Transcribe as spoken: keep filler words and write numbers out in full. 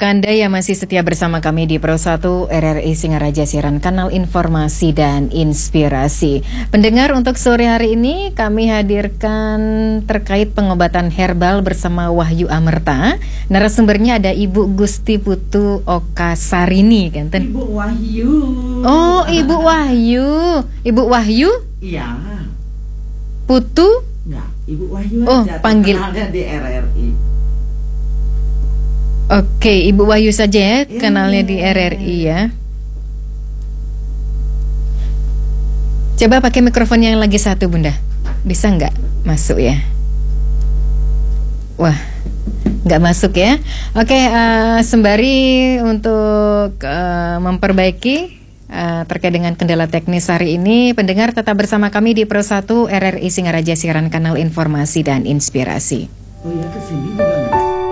Anda yang masih setia bersama kami di Pro satu R R I Singaraja Siaran Kanal Informasi dan Inspirasi. Pendengar, untuk sore hari ini kami hadirkan terkait pengobatan herbal bersama Wahyu Amerta. Narasumbernya ada Ibu Gusti Putu Okasarini, kan? Ibu Wahyu. Oh, Ibu Wahyu. Ibu Wahyu? Iya. Putu? Enggak, Ibu Wahyu oh, aja. panggil. Terkenalnya di R R I. Oke, Ibu Wahyu saja ya, yeah. Kenalnya di R R I ya. Coba pakai mikrofon yang lagi satu, Bunda. Bisa nggak masuk ya? Wah, nggak masuk ya. Oke, uh, sembari untuk uh, memperbaiki Uh, terkait dengan kendala teknis hari ini, pendengar tetap bersama kami di Pro satu R R I Singaraja Siaran Kanal Informasi dan Inspirasi. Oh ya, kesini